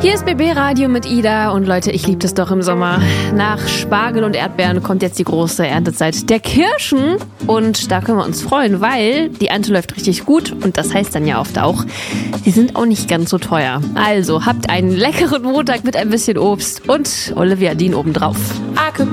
Hier ist BB Radio mit Ida und Leute, ich liebe das doch im Sommer. Nach Spargel und Erdbeeren kommt jetzt die große Erntezeit der Kirschen und da können wir uns freuen, weil die Ernte läuft richtig gut und das heißt dann ja oft auch, sie sind auch nicht ganz so teuer. Also habt einen leckeren Montag mit ein bisschen Obst und Olivia Dean obendrauf. I could